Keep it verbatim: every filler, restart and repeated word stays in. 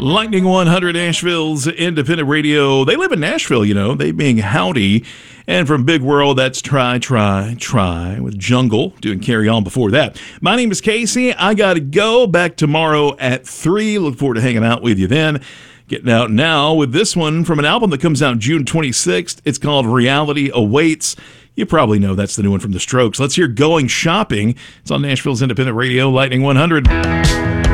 Lightning one hundred, Nashville's independent radio. They live in Nashville, you know, they being Howdy. And from Big World, that's Try, Try, Try with Jungle, doing Carry On before that. My name is Casey. I got to go. Back tomorrow at three. Look forward to hanging out with you then. Getting out now with this one from an album that comes out June twenty-sixth. It's called Reality Awaits. You probably know that's the new one from The Strokes. Let's hear Going Shopping. It's on Nashville's independent radio, Lightning one hundred.